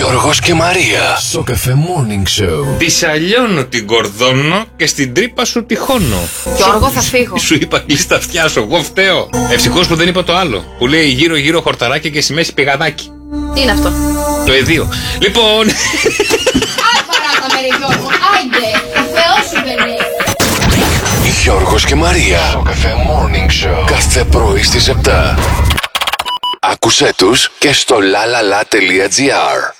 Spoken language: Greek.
Γιώργος και Μαρία. Σοκαφέ Morning Show. Τη σαλιώνω την κορδώνω και στην τρύπα σου τυχώνω. Γιώργο, θα φύγω. Σου είπα κλείσει τα αυτιά σου, εγώ φταίω. Ευτυχώς που δεν είπα το άλλο. Που λέει γύρω-γύρω χορταράκια και στη μέση πηγαδάκι. Τι είναι αυτό? Το εδίο. Λοιπόν. Γιώργος και Μαρία. Σοκαφέ Morning Show. Κάθε πρωί στις 7. Άκουσέ τους και στο lalala.gr.